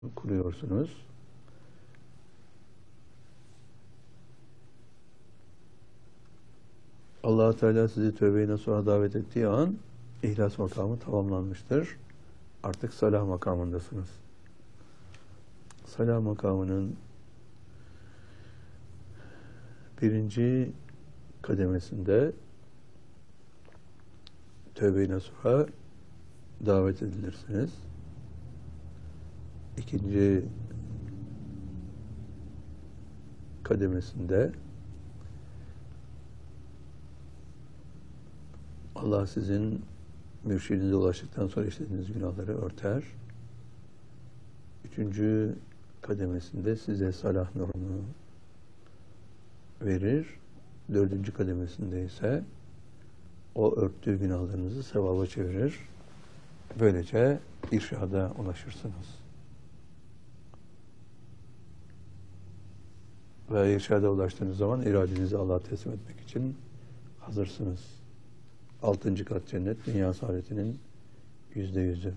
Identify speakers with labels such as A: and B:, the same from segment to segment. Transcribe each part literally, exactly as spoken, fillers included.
A: kuruyorsunuz. Allah Teala sizi tövbe-i nasuha davet ettiği an ihlas makamı tamamlanmıştır. Artık salah makamındasınız. Salah makamının birinci kademesinde tövbe-i nasuha davet edilirsiniz. İkinci kademesinde Allah sizin mürşidinize ulaştıktan sonra işlediğiniz günahları örter. Üçüncü kademesinde size salah nurunu verir. Dördüncü kademesinde ise o örttüğü günahlarınızı sevaba çevirir. Böylece irşada ulaşırsınız. Ve irşada ulaştığınız zaman iradenizi Allah'a teslim etmek için hazırsınız. Altıncı kat cennet, dünya saadetinin yüzde yüzü.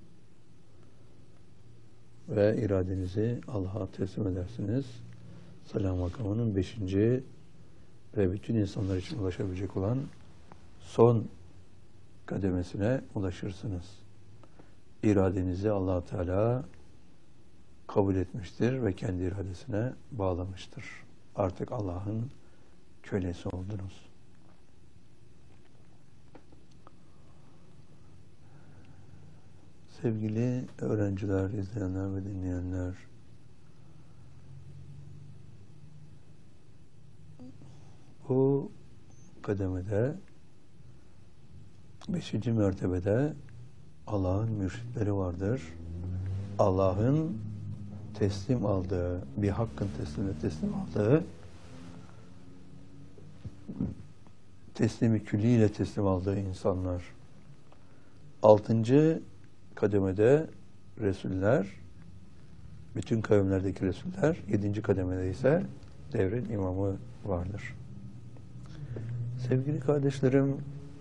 A: Ve iradenizi Allah'a teslim edersiniz. Salah makamının beşinci ve bütün insanlar için ulaşabilecek olan son kademesine ulaşırsınız. İradenizi Allah Teala kabul etmiştir ve kendi iradesine bağlamıştır. Artık Allah'ın kölesi oldunuz. Sevgili öğrenciler, izleyenler ve dinleyenler, bu kademede, beşinci mertebede Allah'ın mürşitleri vardır. Allah'ın teslim aldığı, bir hakkın teslimine teslim aldığı, teslimi külliyle teslim aldığı insanlar. Altıncı kademede Resuller, bütün kavimlerdeki Resuller, yedinci kademede ise devrin imamı vardır. Sevgili kardeşlerim,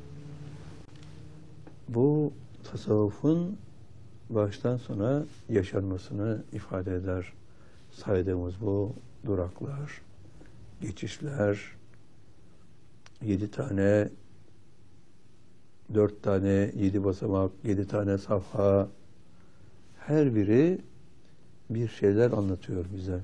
A: bu tasavvufun baştan sona yaşanmasını ifade eder. Saydığımız bu duraklar, geçişler, yedi tane, dört tane, yedi basamak, yedi tane safha, her biri bir şeyler anlatıyor bize.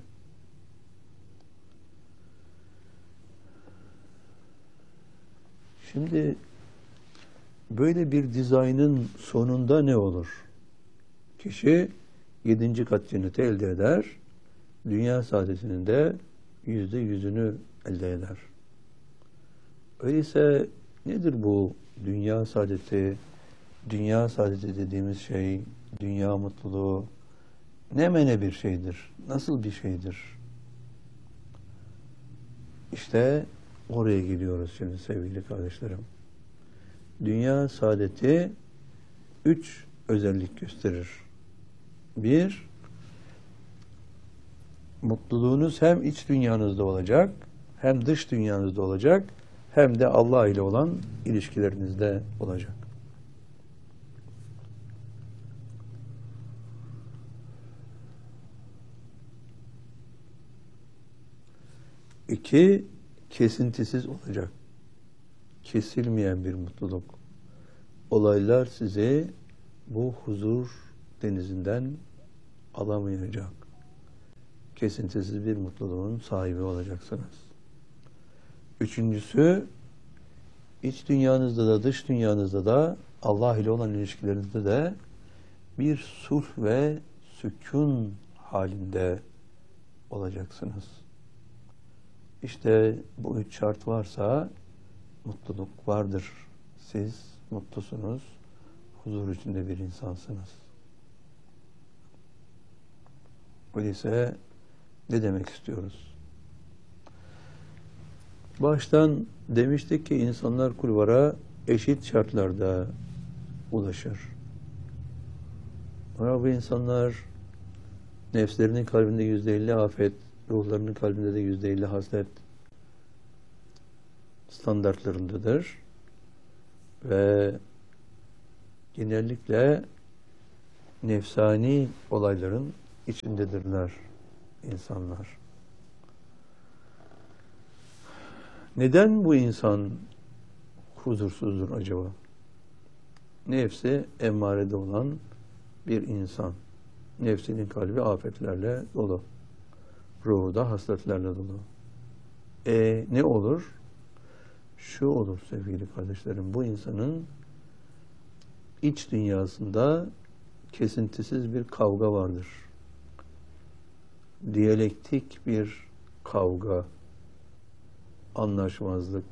A: Şimdi böyle bir dizaynın sonunda ne olur? Kişi yedinci kat cenneti elde eder, dünya saadetinin de yüzde yüzünü elde eder. Öyleyse nedir bu dünya saadeti? Dünya saadeti dediğimiz şey, dünya mutluluğu ne mene bir şeydir? Nasıl bir şeydir? İşte oraya geliyoruz şimdi sevgili kardeşlerim. Dünya saadeti üç özellik gösterir. Bir, mutluluğunuz hem iç dünyanızda olacak, hem dış dünyanızda olacak, hem de Allah ile olan ilişkilerinizde olacak. İki, kesintisiz olacak. Kesilmeyen bir mutluluk. Olaylar sizi bu huzur denizinden alamayacak. Kesintisiz bir mutluluğun sahibi olacaksınız. Üçüncüsü, iç dünyanızda da dış dünyanızda da Allah ile olan ilişkilerinizde de bir sulh ve sükun halinde olacaksınız. İşte bu üç şart varsa mutluluk vardır. Siz mutlusunuz, huzur içinde bir insansınız. Öyleyse ne demek istiyoruz? Baştan demiştik ki insanlar kulvara eşit şartlarda ulaşır. Ama bu insanlar nefslerinin kalbinde yüzde elli afet, ruhlarının kalbinde de yüzde elli haslet standartlarındadır. Ve genellikle nefsani olayların içindedirler insanlar. Neden bu insan huzursuzdur acaba? Nefsi emmarede olan bir insan. Nefsinin kalbi afetlerle dolu. Ruhu da hasletlerle dolu. E ne olur? Şu olur sevgili kardeşlerim, bu insanın iç dünyasında kesintisiz bir kavga vardır. Diyalektik bir kavga, anlaşmazlık.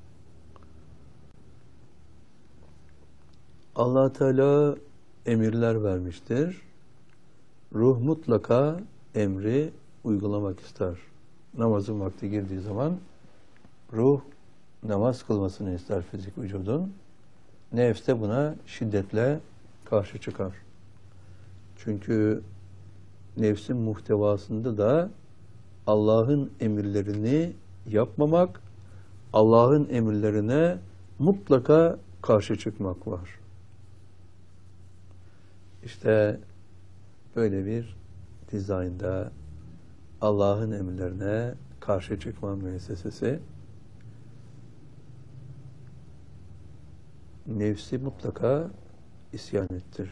A: Allah Teala emirler vermiştir. Ruh mutlaka emri uygulamak ister. Namazın vakti girdiği zaman ruh namaz kılmasını ister fizik vücudun. Nefs de buna şiddetle karşı çıkar. Çünkü nefsin muhtevasında da Allah'ın emirlerini yapmamak, Allah'ın emirlerine mutlaka karşı çıkmak var. İşte böyle bir dizaynda Allah'ın emirlerine karşı çıkma müessesesi nefsi mutlaka isyan ettirir.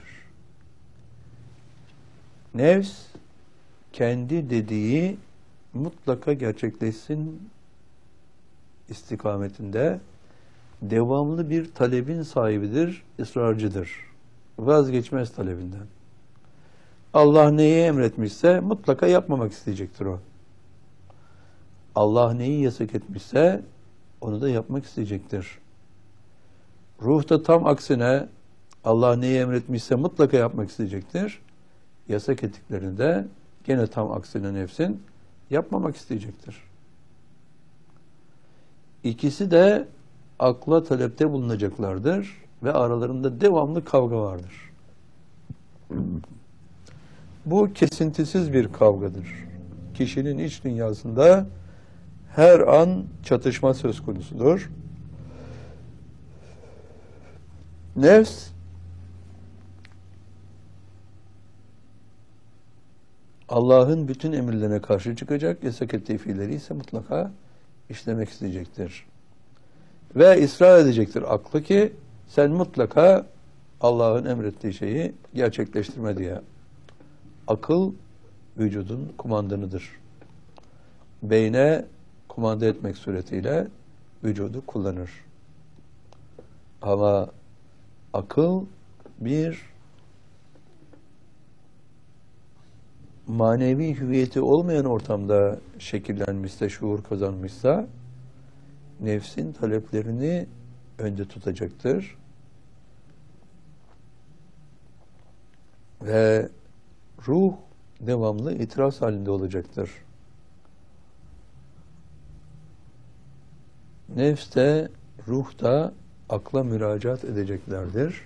A: Nefs kendi dediği mutlaka gerçekleşsin istikametinde devamlı bir talebin sahibidir, ısrarcıdır. Vazgeçmez talebinden. Allah neyi emretmişse mutlaka yapmamak isteyecektir o. Allah neyi yasak etmişse onu da yapmak isteyecektir. Ruh da tam aksine Allah neyi emretmişse mutlaka yapmak isteyecektir. Yasak ettiklerini de gene tam aksine nefsin yapmamak isteyecektir. İkisi de akla talepte bulunacaklardır ve aralarında devamlı kavga vardır. Bu kesintisiz bir kavgadır. Kişinin iç dünyasında her an çatışma söz konusudur. Nefs Allah'ın bütün emirlerine karşı çıkacak, yasak ettiği fiilleri ise mutlaka işlemek isteyecektir. Ve ısrar edecektir aklı ki sen mutlaka Allah'ın emrettiği şeyi gerçekleştirme diye. Akıl vücudun kumandanıdır. Beyne kumanda etmek suretiyle vücudu kullanır. Ama akıl bir manevi hüviyeti olmayan ortamda şekillenmişse, şuur kazanmışsa nefsin taleplerini önde tutacaktır. Ve ruh devamlı itiraz halinde olacaktır. Nefs de, ruh da akla müracaat edeceklerdir.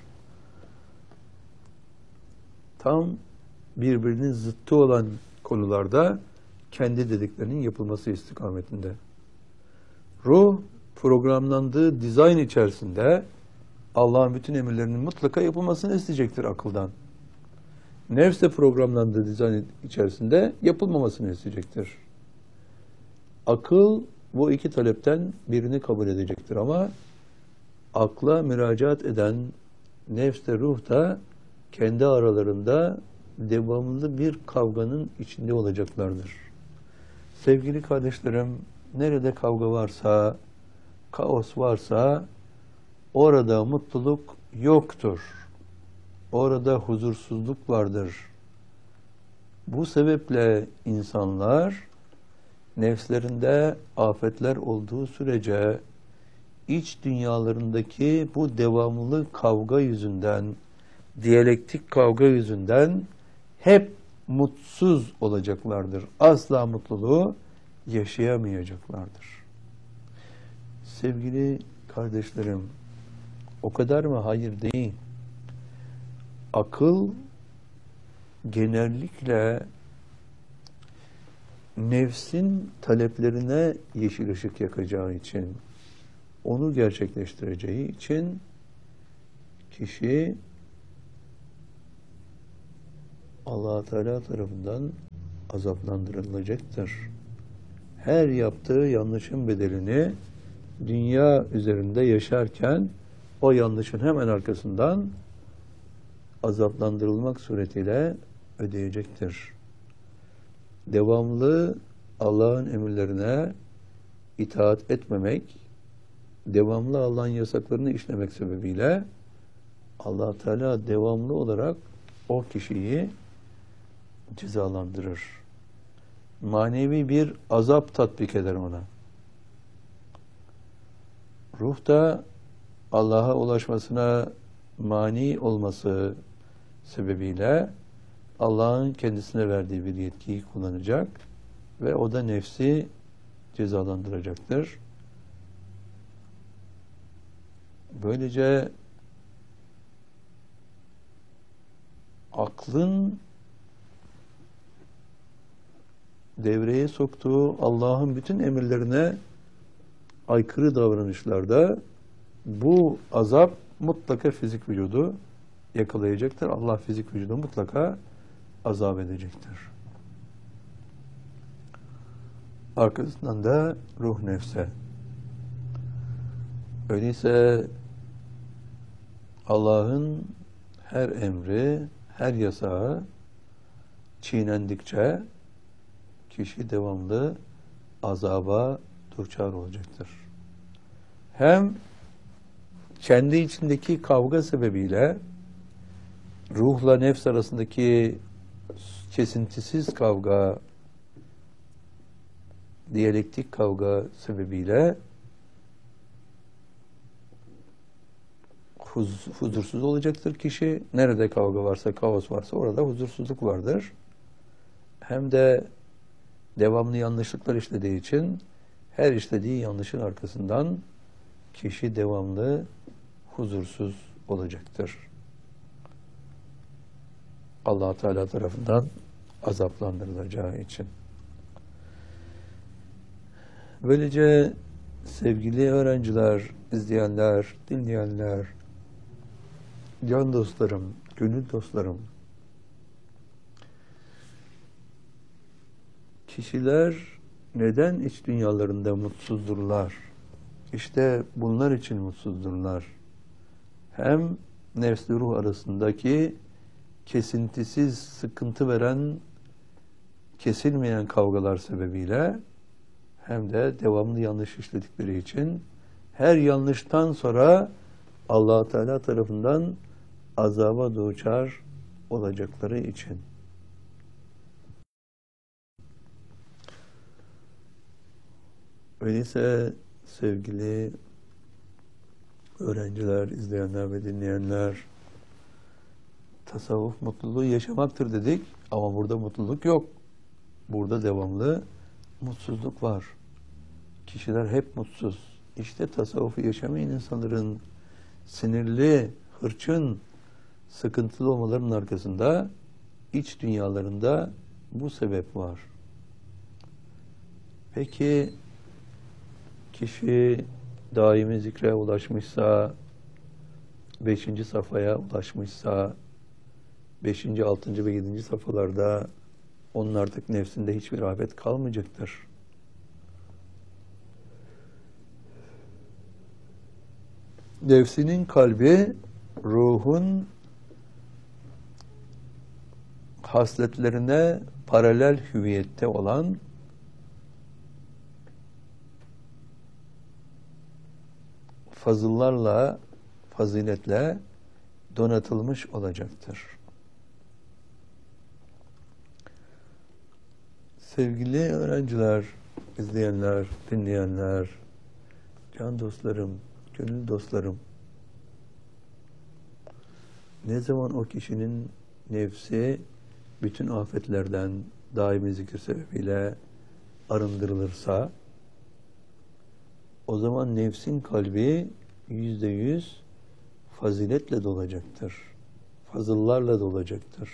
A: Tam birbirinin zıttı olan konularda kendi dediklerinin yapılması istikametinde. Ruh programlandığı dizayn içerisinde Allah'ın bütün emirlerinin mutlaka yapılmasını isteyecektir akıldan. Nefs de programlandığı dizayn içerisinde yapılmamasını isteyecektir. Akıl bu iki talepten birini kabul edecektir ama akla müracaat eden nefs de ruh da kendi aralarında devamlı bir kavganın içinde olacaklardır. Sevgili kardeşlerim, nerede kavga varsa, kaos varsa orada mutluluk yoktur. Orada huzursuzluk vardır. Bu sebeple insanlar nefslerinde afetler olduğu sürece iç dünyalarındaki bu devamlı kavga yüzünden, diyalektik kavga yüzünden hep mutsuz olacaklardır. Asla mutluluğu yaşayamayacaklardır. Sevgili kardeşlerim, o kadar mı? Hayır değil. Akıl genellikle nefsin taleplerine yeşil ışık yakacağı için, onu gerçekleştireceği için kişi Allah Teala tarafından azaplandırılacaktır. Her yaptığı yanlışın bedelini dünya üzerinde yaşarken o yanlışın hemen arkasından azaplandırılmak suretiyle ödeyecektir. Devamlı Allah'ın emirlerine itaat etmemek, devamlı Allah'ın yasaklarını işlemek sebebiyle Allah Teala devamlı olarak o kişiyi cezalandırır. Manevi bir azap tatbik eder ona. Ruh da Allah'a ulaşmasına mani olması sebebiyle Allah'ın kendisine verdiği bir yetkiyi kullanacak ve o da nefsi cezalandıracaktır. Böylece aklın devreye soktuğu Allah'ın bütün emirlerine aykırı davranışlarda bu azap mutlaka fizik vücudu yakalayacaktır. Allah fizik vücudu mutlaka azap edecektir. Arkasından da ruh nefse. Öyleyse Allah'ın her emri, her yasağı çiğnendikçe kişi devamlı azaba duçar olacaktır. Hem kendi içindeki kavga sebebiyle ruhla nefs arasındaki kesintisiz kavga, diyalektik kavga sebebiyle huz, huzursuz olacaktır kişi. Nerede kavga varsa, kaos varsa orada huzursuzluk vardır. Hem de devamlı yanlışlıklar işlediği için her işlediği yanlışın arkasından kişi devamlı huzursuz olacaktır. Allah Teala tarafından azaplandırılacağı için. Böylece sevgili öğrenciler, izleyenler, dinleyenler, can dostlarım, gönül dostlarım, kişiler neden iç dünyalarında mutsuzdurlar? İşte bunlar için mutsuzdurlar. Hem nefs ruh arasındaki kesintisiz sıkıntı veren, kesilmeyen kavgalar sebebiyle hem de devamlı yanlış işledikleri için her yanlıştan sonra Allah Teala tarafından azaba duçar olacakları için. Öyleyse sevgili öğrenciler, izleyenler ve dinleyenler, tasavvuf mutluluğu yaşamaktır dedik ama burada mutluluk yok. Burada devamlı mutsuzluk var. Kişiler hep mutsuz. İşte tasavvufu yaşamayan insanların sinirli, hırçın, sıkıntılı olmalarının arkasında iç dünyalarında bu sebep var. Peki kişi daimi zikre ulaşmışsa, beşinci safhaya ulaşmışsa, beşinci, altıncı ve yedinci safhalarda onun artık nefsinde hiçbir afet kalmayacaktır. Nefsinin kalbi, ruhun hasletlerine paralel hüviyette olan fazıllarla, faziletle donatılmış olacaktır. Sevgili öğrenciler, izleyenler, dinleyenler, can dostlarım, gönül dostlarım, ne zaman o kişinin nefsi bütün afetlerden daimi zikir sebebiyle arındırılırsa, o zaman nefsin kalbi yüzde yüz faziletle dolacaktır. Fazıllarla dolacaktır.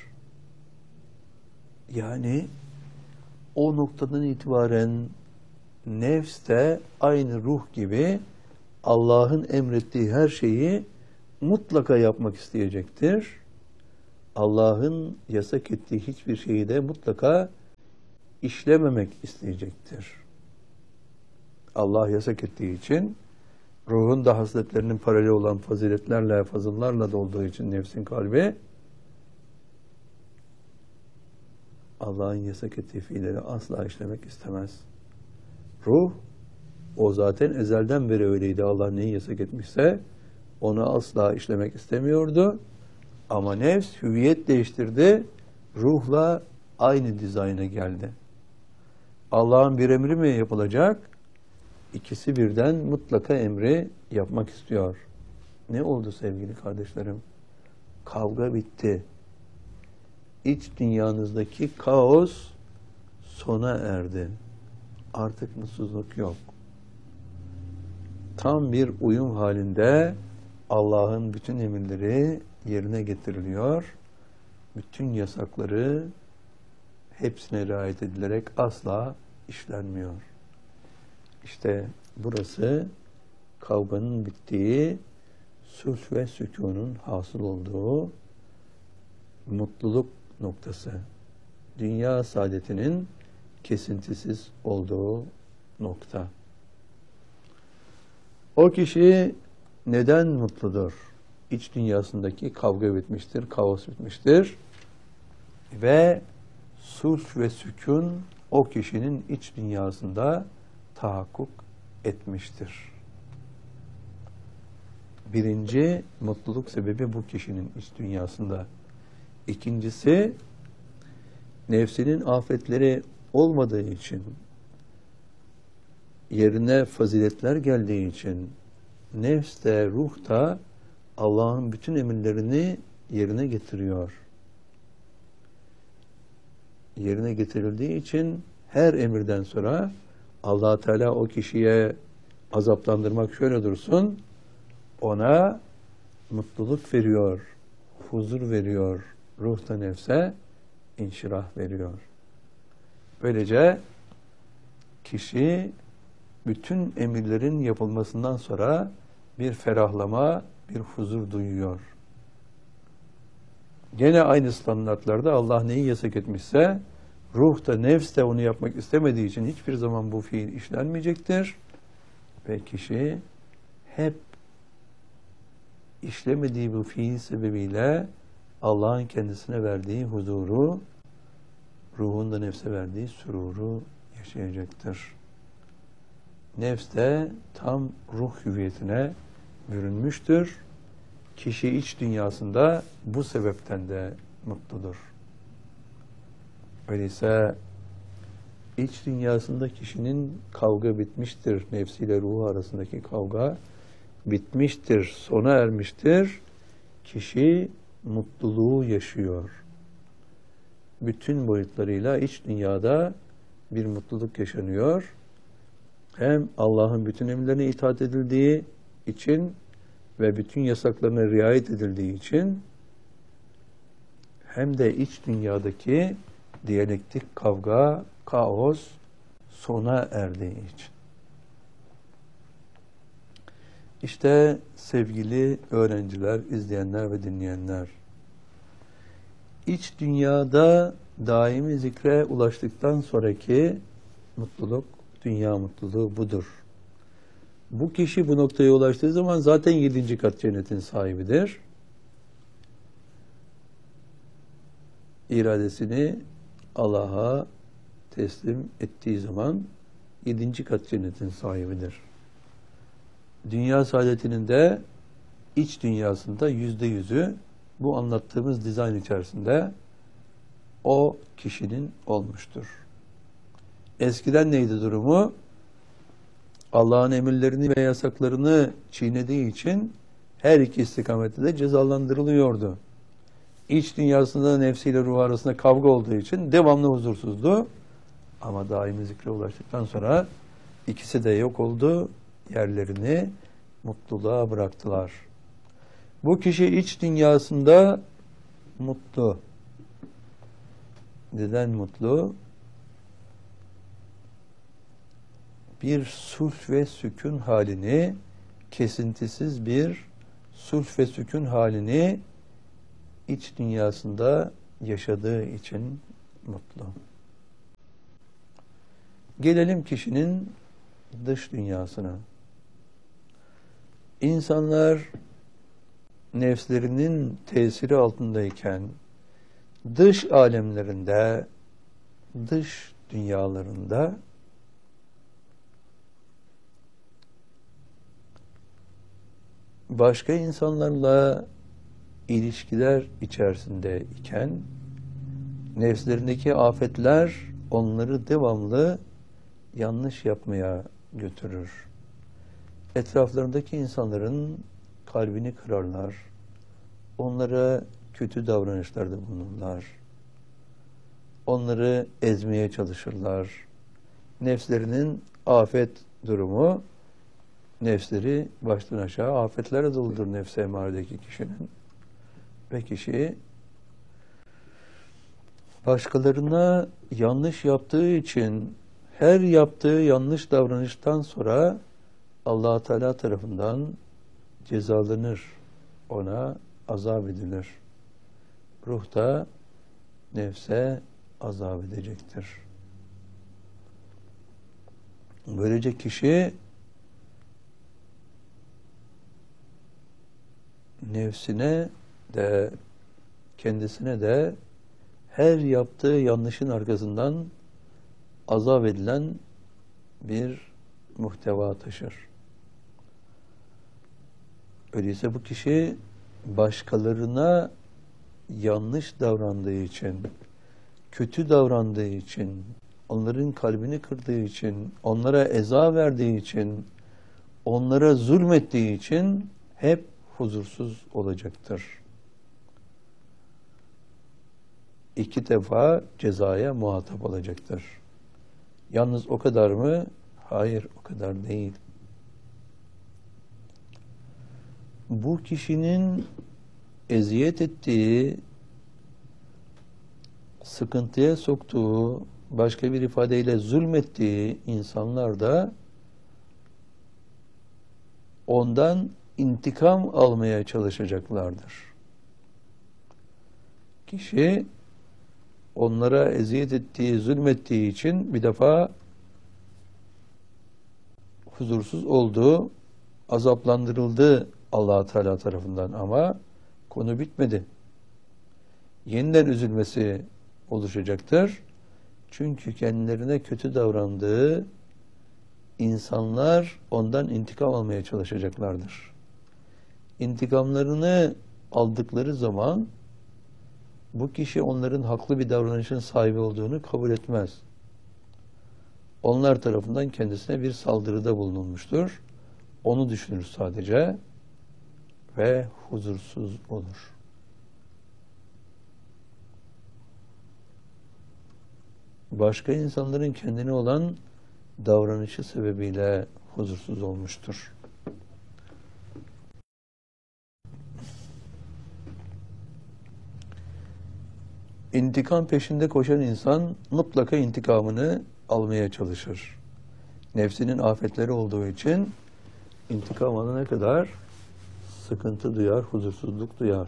A: Yani o noktadan itibaren nefs de aynı ruh gibi Allah'ın emrettiği her şeyi mutlaka yapmak isteyecektir. Allah'ın yasak ettiği hiçbir şeyi de mutlaka işlememek isteyecektir. Allah yasak ettiği için, ruhun da hasletlerinin paralel olan faziletlerle, fazıllarla dolduğu için nefsin kalbi, Allah'ın yasak ettiği fiilleri asla işlemek istemez. Ruh, o zaten ezelden beri öyleydi. Allah neyi yasak etmişse onu asla işlemek istemiyordu. Ama nefs hüviyet değiştirdi. Ruhla aynı dizayna geldi. Allah'ın bir emri mi yapılacak? İkisi birden mutlaka emri yapmak istiyor. Ne oldu sevgili kardeşlerim? Kavga bitti. İç dünyanızdaki kaos sona erdi. Artık mutsuzluk yok. Tam bir uyum halinde Allah'ın bütün emirleri yerine getiriliyor. Bütün yasakları hepsine riayet edilerek asla işlenmiyor. İşte burası kavganın bittiği, sulh ve sükunun hasıl olduğu mutluluk noktası. Dünya saadetinin kesintisiz olduğu nokta. O kişi neden mutludur? İç dünyasındaki kavga bitmiştir, kaos bitmiştir. Ve sulh ve sükun o kişinin iç dünyasında tahakkuk etmiştir. Birinci mutluluk sebebi bu kişinin iç dünyasında. İkincisi, nefsinin afetleri olmadığı için, yerine faziletler geldiği için, nefs de ruh da Allah'ın bütün emirlerini yerine getiriyor. Yerine getirildiği için her emirden sonra Allah Teala o kişiye azaplandırmak şöyle dursun, ona mutluluk veriyor, huzur veriyor, ruh da nefse inşirah veriyor. Böylece kişi bütün emirlerin yapılmasından sonra bir ferahlama, bir huzur duyuyor. Gene aynı standartlarda Allah neyi yasak etmişse, ruh da nefs de onu yapmak istemediği için hiçbir zaman bu fiil işlenmeyecektir. Ve kişi hep işlemediği bu fiil sebebiyle Allah'ın kendisine verdiği huzuru, ruhun da nefse verdiği süruru yaşayacaktır. Nefs de tam ruh hüviyetine bürünmüştür. Kişi iç dünyasında bu sebepten de mutludur. Öyleyse iç dünyasında kişinin kavga bitmiştir. Nefsiyle ruhu arasındaki kavga bitmiştir, sona ermiştir. Kişi mutluluğu yaşıyor. Bütün boyutlarıyla iç dünyada bir mutluluk yaşanıyor. Hem Allah'ın bütün emirlerine itaat edildiği için ve bütün yasaklarına riayet edildiği için, hem de iç dünyadaki diyalektik kavga, kaos sona erdiği için. İşte sevgili öğrenciler, izleyenler ve dinleyenler, iç dünyada daimi zikre ulaştıktan sonraki mutluluk, dünya mutluluğu budur. Bu kişi bu noktaya ulaştığı zaman zaten yedinci kat cennetin sahibidir. İradesini Allah'a teslim ettiği zaman yedinci kat cennetin sahibidir. Dünya saadetinin de iç dünyasında yüzde yüzü bu anlattığımız dizayn içerisinde o kişinin olmuştur. Eskiden neydi durumu? Allah'ın emirlerini ve yasaklarını çiğnediği için her iki istikamette de cezalandırılıyordu. İç dünyasında nefsiyle ruh arasında kavga olduğu için devamlı huzursuzdu. Ama daimi zikre ulaştıktan sonra ikisi de yok oldu. Yerlerini mutluluğa bıraktılar. Bu kişi iç dünyasında mutlu. Neden mutlu? Bir sulh ve sükun halini, kesintisiz bir sulh ve sükun halini iç dünyasında yaşadığı için mutlu. Gelelim kişinin dış dünyasına. İnsanlar nefslerinin tesiri altındayken dış alemlerinde, dış dünyalarında başka insanlarla ilişkiler içerisinde iken nefslerindeki afetler onları devamlı yanlış yapmaya götürür. Etraflarındaki insanların kalbini kırarlar. Onlara kötü davranışlarda bulunurlar. Onları ezmeye çalışırlar. Nefslerinin afet durumu, nefsleri baştan aşağı afetlere doludur nefs-i emaredeki kişinin. Ve kişi başkalarına yanlış yaptığı için her yaptığı yanlış davranıştan sonra Allah Teala tarafından cezalanır. Ona azap edilir. Ruh da nefse azap edecektir. Böylece kişi nefsine de kendisine de her yaptığı yanlışın arkasından azap edilen bir muhteva taşır. Öyleyse bu kişi başkalarına yanlış davrandığı için, kötü davrandığı için, onların kalbini kırdığı için, onlara eza verdiği için, onlara zulmettiği için hep huzursuz olacaktır. İki defa cezaya muhatap olacaktır. Yalnız o kadar mı? Hayır, o kadar değil. Bu kişinin eziyet ettiği, sıkıntıya soktuğu, başka bir ifadeyle zulmettiği insanlar da ondan intikam almaya çalışacaklardır. Kişi onlara eziyet ettiği, zulmettiği için bir defa huzursuz oldu, azaplandırıldı Allah Teala tarafından ama konu bitmedi. Yeniden üzülmesi oluşacaktır. Çünkü kendilerine kötü davrandığı insanlar ondan intikam almaya çalışacaklardır. İntikamlarını aldıkları zaman bu kişi onların haklı bir davranışın sahibi olduğunu kabul etmez. Onlar tarafından kendisine bir saldırıda bulunulmuştur. Onu düşünür sadece ve huzursuz olur. Başka insanların kendine olan davranışı sebebiyle huzursuz olmuştur. İntikam peşinde koşan insan mutlaka intikamını almaya çalışır. Nefsinin afetleri olduğu için intikam alana kadar sıkıntı duyar, huzursuzluk duyar.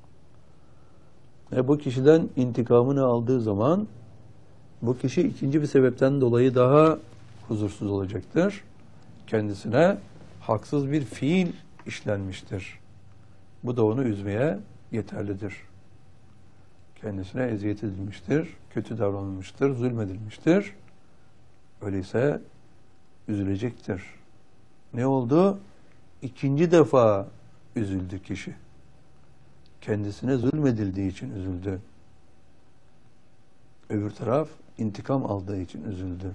A: Ve bu kişiden intikamını aldığı zaman bu kişi ikinci bir sebepten dolayı daha huzursuz olacaktır. Kendisine haksız bir fiil işlenmiştir. Bu da onu üzmeye yeterlidir. Kendisine eziyet edilmiştir, kötü davranılmıştır, zulmedilmiştir. Öyleyse üzülecektir. Ne oldu? İkinci defa üzüldü kişi. Kendisine zulmedildiği için üzüldü. Öbür taraf intikam aldığı için üzüldü.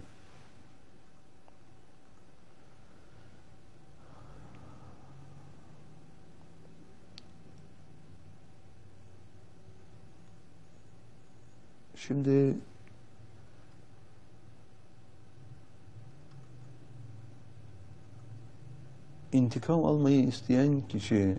A: Şimdi intikam almayı isteyen kişi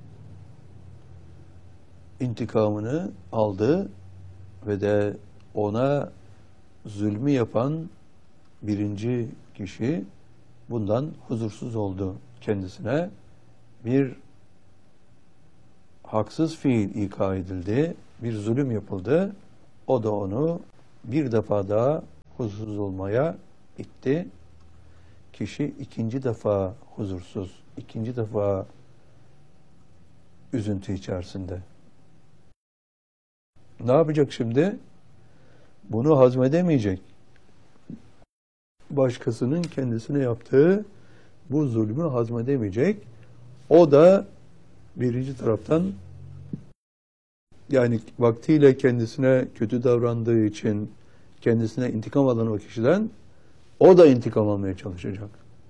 A: intikamını aldı ve de ona zulmü yapan birinci kişi bundan huzursuz oldu. Kendisine bir haksız fiil ika edildi, bir zulüm yapıldı. O da onu bir defa daha huzursuz olmaya itti. Kişi ikinci defa huzursuz, ikinci defa üzüntü içerisinde. Ne yapacak şimdi? Bunu hazmedemeyecek. Başkasının kendisine yaptığı bu zulmü hazmedemeyecek. O da birinci taraftan, yani vaktiyle kendisine kötü davrandığı için kendisine intikam alan o kişiden o da intikam almaya çalışacak.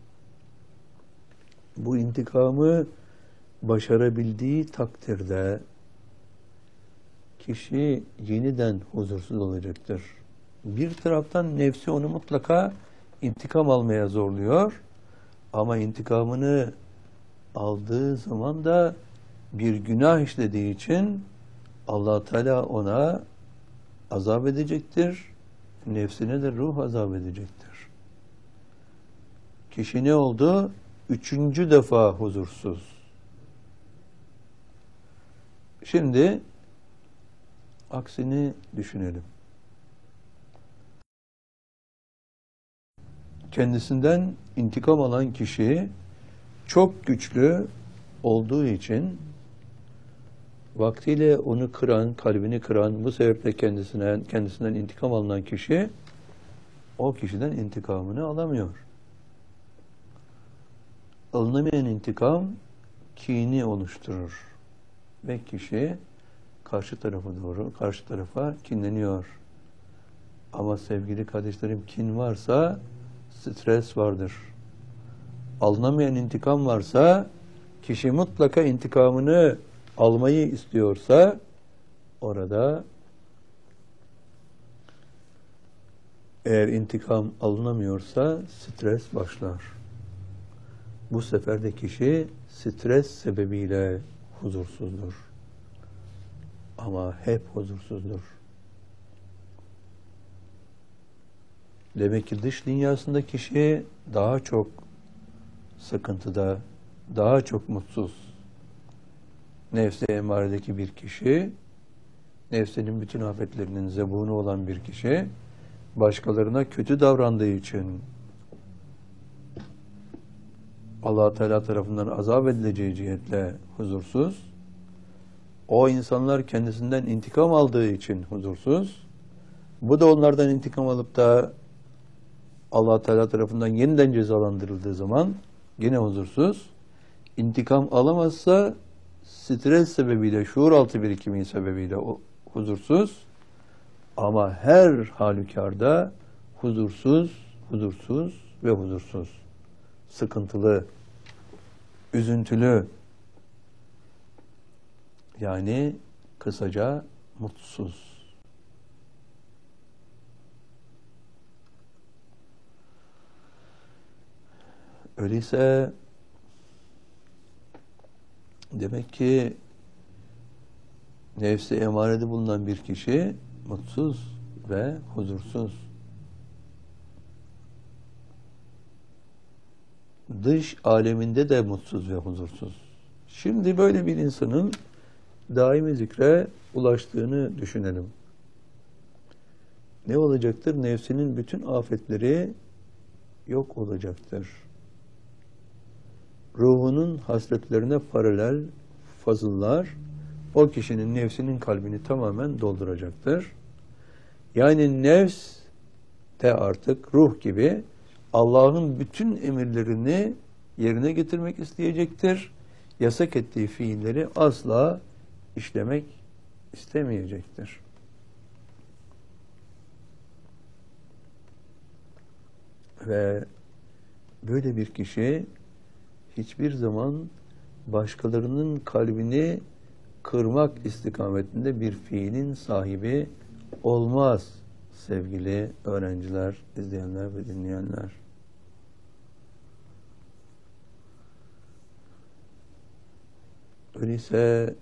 A: Bu intikamı başarabildiği takdirde kişi yeniden huzursuz olacaktır. Bir taraftan nefsi onu mutlaka intikam almaya zorluyor. Ama intikamını aldığı zaman da bir günah işlediği için Allah Teala ona azap edecektir. Nefsine de ruh azap edecektir. Kişi ne oldu? Üçüncü defa huzursuz. Şimdi aksini düşünelim. Kendisinden intikam alan kişi çok güçlü olduğu için vaktiyle onu kıran, kalbini kıran, bu sebeple kendisine, kendisinden intikam alınan kişi o kişiden intikamını alamıyor. Alınamayan intikam kini oluşturur ve kişi karşı tarafa doğru, karşı tarafa kinleniyor. Ama sevgili kardeşlerim, kin varsa stres vardır. Alınamayan intikam varsa, kişi mutlaka intikamını almayı istiyorsa, orada eğer intikam alınamıyorsa stres başlar. Bu sefer de kişi stres sebebiyle huzursuzdur. Ama hep huzursuzdur. Demek ki dış dünyasında kişi daha çok sıkıntıda, daha çok mutsuz. Nefs-i emaredeki bir kişi, nefsinin bütün afetlerinin zebunu olan bir kişi, başkalarına kötü davrandığı için Allah Teala tarafından azap edileceği cihetle huzursuz. O insanlar kendisinden intikam aldığı için huzursuz. Bu da onlardan intikam alıp da Allah Teala tarafından yeniden cezalandırıldığı zaman yine huzursuz. İntikam alamazsa stres sebebiyle, şuur altı birikimi sebebiyle o huzursuz. Ama her halükarda huzursuz, huzursuz ve huzursuz. Sıkıntılı, üzüntülü, yani kısaca mutsuz. Öyleyse demek ki nefsi emarede bulunan bir kişi mutsuz ve huzursuz. Dış aleminde de mutsuz ve huzursuz. Şimdi böyle bir insanın daimi zikre ulaştığını düşünelim. Ne olacaktır? Nefsinin bütün afetleri yok olacaktır. Ruhunun hasretlerine paralel fazıllar o kişinin nefsinin kalbini tamamen dolduracaktır. Yani nefs de artık ruh gibi Allah'ın bütün emirlerini yerine getirmek isteyecektir. Yasak ettiği fiilleri asla işlemek istemeyecektir. Ve böyle bir kişi hiçbir zaman başkalarının kalbini kırmak istikametinde bir fiilin sahibi olmaz sevgili öğrenciler, izleyenler ve dinleyenler. Öyleyse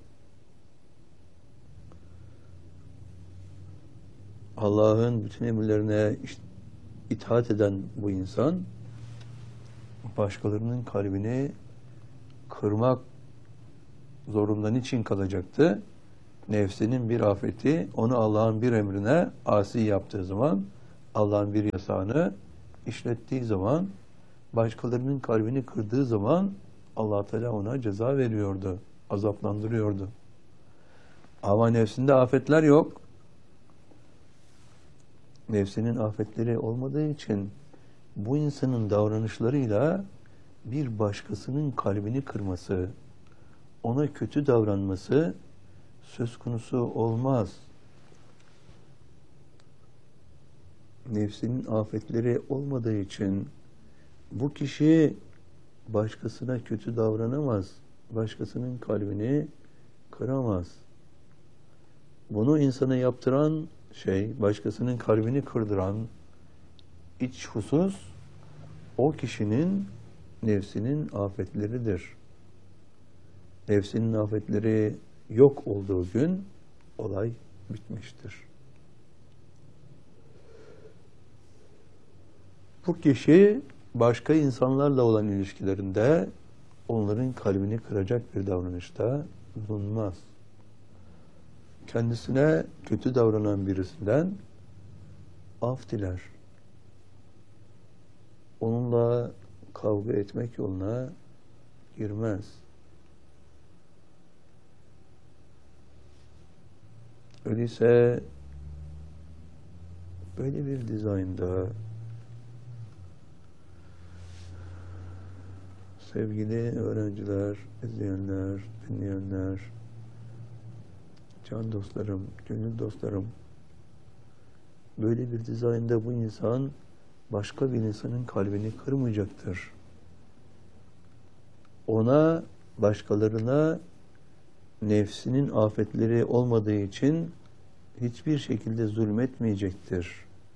A: Allah'ın bütün emirlerine itaat eden bu insan başkalarının kalbini kırmak zorunda niçin kalacaktı? Nefsinin bir afeti, onu Allah'ın bir emrine asi yaptığı zaman, Allah'ın bir yasağını işlettiği zaman, başkalarının kalbini kırdığı zaman Allah Teala ona ceza veriyordu, azaplandırıyordu. Ama nefsinde afetler yok. Nefsinin afetleri olmadığı için bu insanın davranışlarıyla bir başkasının kalbini kırması, ona kötü davranması söz konusu olmaz. Nefsinin afetleri olmadığı için bu kişi başkasına kötü davranamaz, başkasının kalbini kıramaz. Bunu insana yaptıran şey, başkasının kalbini kırdıran iç husus, o kişinin nefsinin afetleridir. Nefsinin afetleri yok olduğu gün olay bitmiştir. Bu kişi başka insanlarla olan ilişkilerinde onların kalbini kıracak bir davranışta bulunmaz. Kendisine kötü davranan birisinden af diler. Onunla kavga etmek yoluna girmez. Öyleyse böyle bir dizaynda sevgili öğrenciler, izleyenler, dinleyenler, can dostlarım, gönül dostlarım, böyle bir dizaynda bu insan başka bir insanın kalbini kırmayacaktır. Ona, başkalarına nefsinin afetleri olmadığı için hiçbir şekilde zulmetmeyecektir.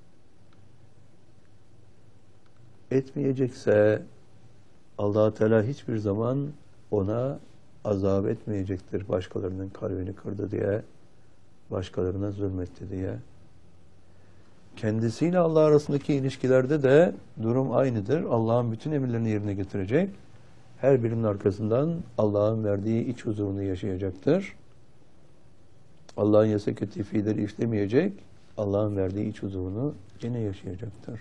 A: Etmeyecekse Allah Teala hiçbir zaman ona azap etmeyecektir, başkalarının kalbini kırdı diye, başkalarına zulmetti diye. Kendisiyle Allah arasındaki ilişkilerde de durum aynıdır. Allah'ın bütün emirlerini yerine getirecek. Her birinin arkasından Allah'ın verdiği iç huzurunu yaşayacaktır. Allah'ın yasak ettiği fiilleri işlemeyecek. Allah'ın verdiği iç huzurunu yine yaşayacaktır.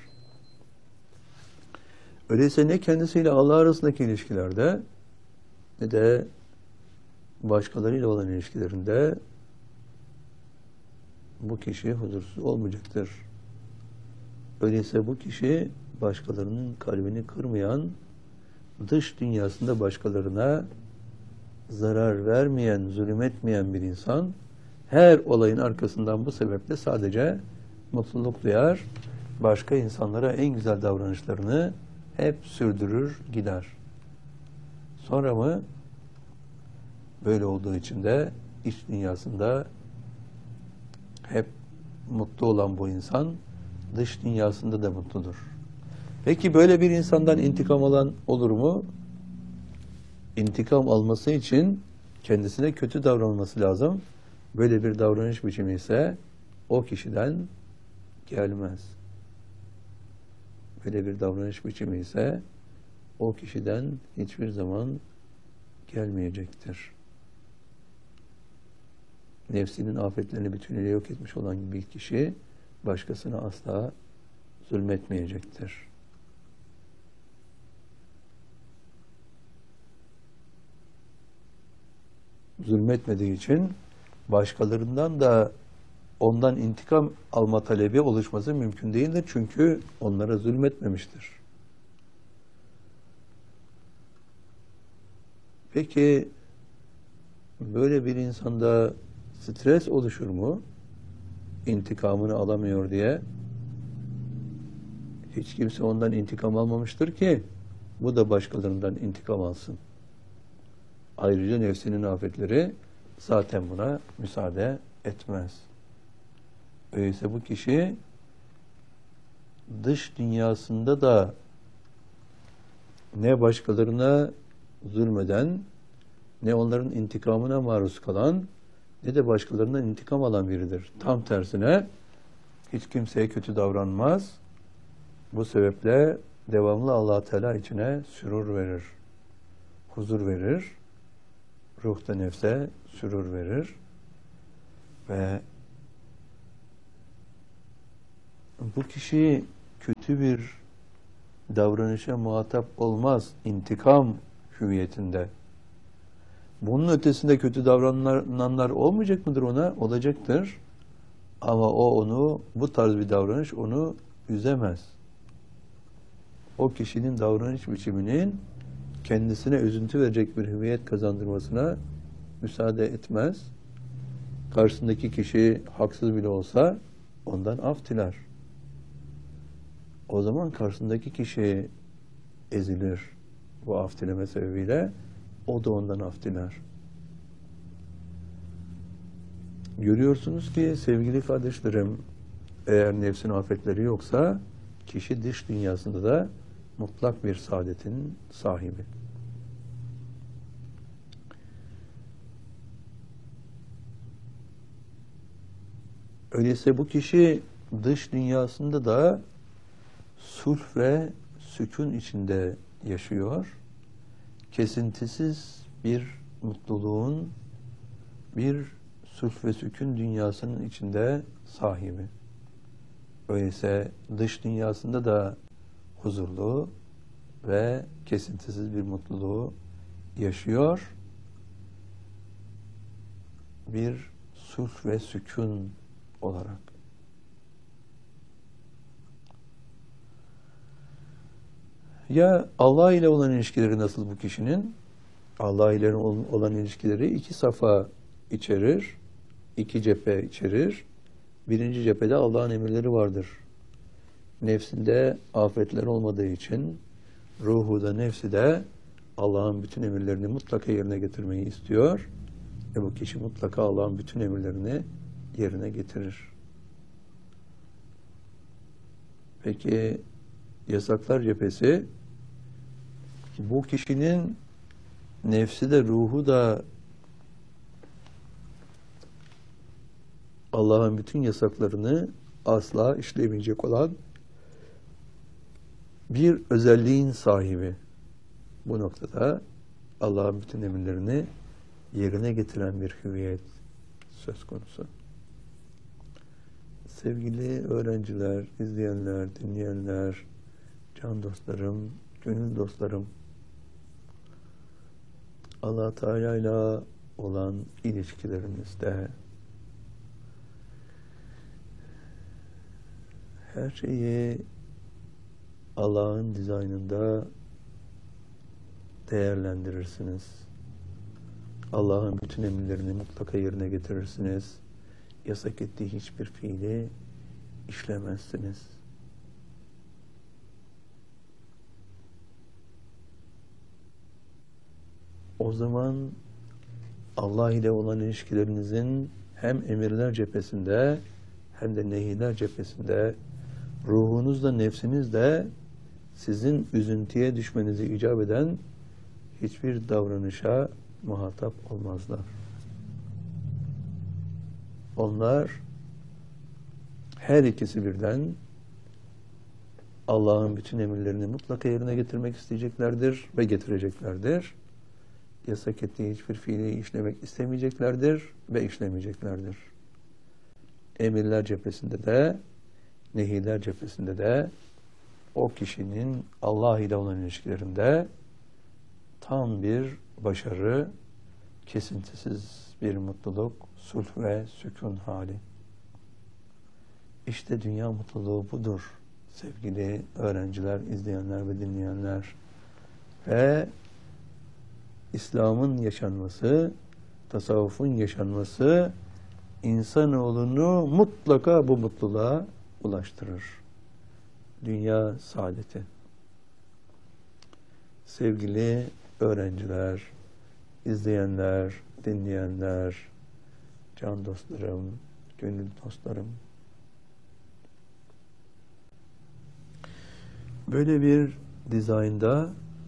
A: Öyleyse ne kendisiyle Allah arasındaki ilişkilerde ne de başkalarıyla olan ilişkilerinde bu kişi huzursuz olmayacaktır. Öyleyse bu kişi başkalarının kalbini kırmayan, dış dünyasında başkalarına zarar vermeyen, zulüm etmeyen bir insan, her olayın arkasından bu sebeple sadece mutluluk duyar, başka insanlara en güzel davranışlarını hep sürdürür gider. Sonra mı? Böyle olduğu için de iç dünyasında hep mutlu olan bu insan, dış dünyasında da mutludur. Peki böyle bir insandan intikam alan olur mu? İntikam alması için kendisine kötü davranması lazım. Böyle bir davranış biçimi ise o kişiden gelmez. Böyle bir davranış biçimi ise o kişiden hiçbir zaman gelmeyecektir. Nefsinin afetlerini bütünüyle yok etmiş olan bir kişi başkasına asla zulmetmeyecektir. Zulmetmediği için başkalarından da ondan intikam alma talebi oluşması mümkün değildir. Çünkü onlara zulmetmemiştir. Peki böyle bir insanda stres oluşur mu? İntikamını alamıyor diye. Hiç kimse ondan intikam almamıştır ki bu da başkalarından intikam alsın. Ayrıca nefsinin afetleri zaten buna müsaade etmez. Öyleyse bu kişi dış dünyasında da ne başkalarına zulmeden, ne onların intikamına maruz kalan, ne de başkalarından intikam alan biridir. Tam tersine hiç kimseye kötü davranmaz. Bu sebeple devamlı Allah Teala içine sürur verir, huzur verir, ruh da nefse sürur verir ve bu kişi kötü bir davranışa muhatap olmaz, intikam hüviyetinde. Bunun ötesinde kötü davrananlar olmayacak mıdır ona? Olacaktır. Ama o onu, bu tarz bir davranış onu üzemez. O kişinin davranış biçiminin kendisine üzüntü verecek bir hüviyet kazandırmasına müsaade etmez. Karşısındaki kişi haksız bile olsa ondan af diler. O zaman karşısındaki kişi ezilir. Bu af dileme sebebiyle o da ondan af diler. Görüyorsunuz ki sevgili kardeşlerim, eğer nefsin afetleri yoksa kişi dış dünyasında da mutlak bir saadetin sahibi. Öyleyse bu kişi dış dünyasında da sulh ve sükun içinde yaşıyor. Kesintisiz bir mutluluğun, bir sulh ve sükun dünyasının içinde sahibi. Öyleyse dış dünyasında da huzurlu ve kesintisiz bir mutluluğu yaşıyor. Bir sulh ve sükun olarak. Ya Allah ile olan ilişkileri nasıl bu kişinin? Allah ile olan ilişkileri iki safa içerir, iki cephe içerir. Birinci cephede Allah'ın emirleri vardır. Nefsinde afetler olmadığı için ruhu da nefsi de Allah'ın bütün emirlerini mutlaka yerine getirmeyi istiyor. Ve bu kişi mutlaka Allah'ın bütün emirlerini yerine getirir. Peki yasaklar cephesi, bu kişinin nefsi de ruhu da Allah'ın bütün yasaklarını asla işlemeyecek olan bir özelliğin sahibi. Bu noktada Allah'ın bütün emirlerini yerine getiren bir hüviyet söz konusu. Sevgili öğrenciler, izleyenler, dinleyenler, can dostlarım, gönül dostlarım, Allah Teala ile olan ilişkilerimizde her şeyi Allah'ın dizaynında değerlendirirsiniz. Allah'ın bütün emirlerini mutlaka yerine getirirsiniz. Yasak ettiği hiçbir fiili işlemezsiniz. O zaman Allah ile olan ilişkilerinizin hem emirler cephesinde hem de nehiler cephesinde ruhunuzla, nefsinizle sizin üzüntüye düşmenizi icap eden hiçbir davranışa muhatap olmazlar. Onlar her ikisi birden Allah'ın bütün emirlerini mutlaka yerine getirmek isteyeceklerdir ve getireceklerdir. Yasak ettiği hiçbir fiili işlemek istemeyeceklerdir ve işlemeyeceklerdir. Emirler cephesinde de, nehiler cephesinde de o kişinin Allah ile olan ilişkilerinde tam bir başarı, kesintisiz bir mutluluk, sulh ve sükun hali. İşte dünya mutluluğu budur sevgili öğrenciler, izleyenler ve dinleyenler. Ve İslam'ın yaşanması, tasavvufun yaşanması insanoğlunu mutlaka bu mutluluğa ulaştırır. Dünya saadeti. Sevgili öğrenciler, izleyenler, dinleyenler, can dostlarım, gönül dostlarım. Böyle bir dizaynda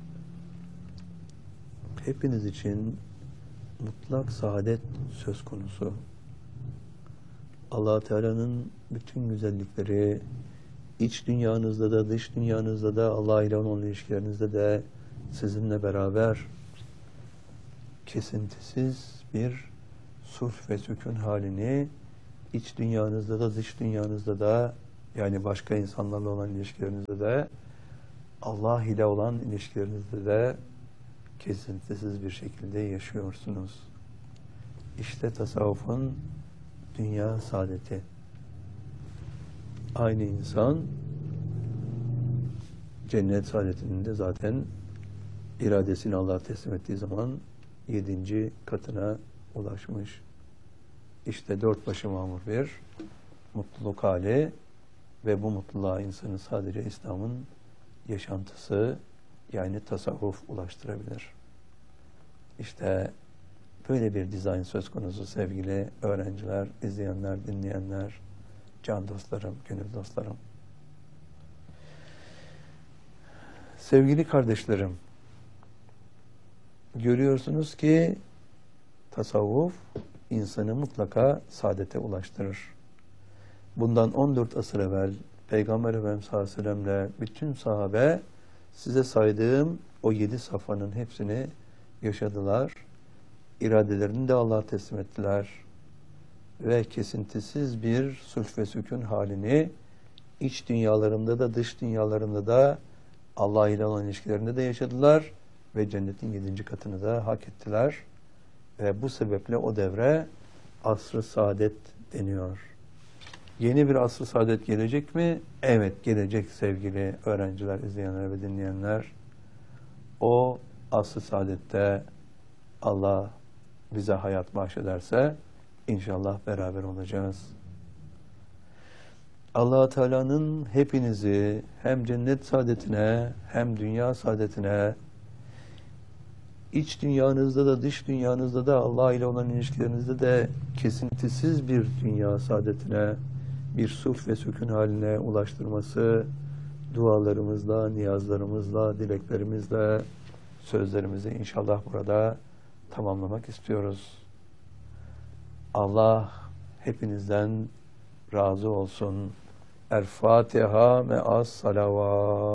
A: hepiniz için mutlak saadet söz konusu. Allah Teala'nın bütün güzellikleri iç dünyanızda da dış dünyanızda da Allah ile olan ilişkilerinizde de sizinle beraber. kesintisiz bir sulh ve sükun halini iç dünyanızda da dış dünyanızda da, yani başka insanlarla olan ilişkilerinizde de, Allah ile olan ilişkilerinizde de kesintisiz bir şekilde yaşıyorsunuz. İşte tasavvufun dünya saadeti. Aynı insan cennet saadetinin de zaten iradesini Allah'a teslim ettiği zaman yedinci katına ulaşmış. İşte dört başı mamur bir mutluluk hali ve bu mutluluğa insanı sadece İslam'ın yaşantısı, yani tasavvuf ulaştırabilir. İşte böyle bir dizayn söz konusu sevgili öğrenciler, izleyenler, dinleyenler, can dostlarım, gönül dostlarım. Sevgili kardeşlerim, görüyorsunuz ki tasavvuf insanı mutlaka saadete ulaştırır. Bundan on dört asır evvel Peygamber Efendimiz sallallahu aleyhi ve sellem'le bütün sahabe size saydığım o yedi safhanın hepsini yaşadılar. İradelerini de Allah'a teslim ettiler. Ve kesintisiz bir sulh ve sükun halini iç dünyalarında da dış dünyalarında da Allah ile olan ilişkilerinde de yaşadılar ve cennetin yedinci katını da hak ettiler. Ve bu sebeple o devre asr-ı saadet deniyor. Yeni bir asr-ı saadet gelecek mi? Evet, gelecek sevgili öğrenciler, izleyenler ve dinleyenler. O asr-ı saadette Allah bize hayat bahşederse inşallah beraber olacağız. Allah Teala'nın hepinizi hem cennet saadetine hem dünya saadetine, iç dünyanızda da dış dünyanızda da Allah ile olan ilişkilerinizde de kesintisiz bir dünya saadetine, bir sulh ve sükun haline ulaştırması dualarımızla, niyazlarımızla, dileklerimizle, sözlerimizi inşallah burada tamamlamak istiyoruz. Allah hepinizden razı olsun. El Fatiha me'as salavat.